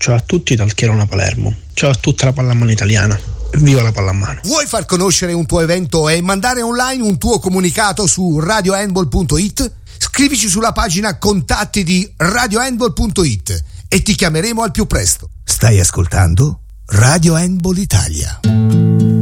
Ciao a tutti dal Chierona Palermo. Ciao a tutta la pallamano italiana. Viva la pallamano. Vuoi far conoscere un tuo evento e mandare online un tuo comunicato su radiohandball.it? Scrivici sulla pagina contatti di radiohandball.it e ti chiameremo al più presto. Stai ascoltando Radio Handball Italia.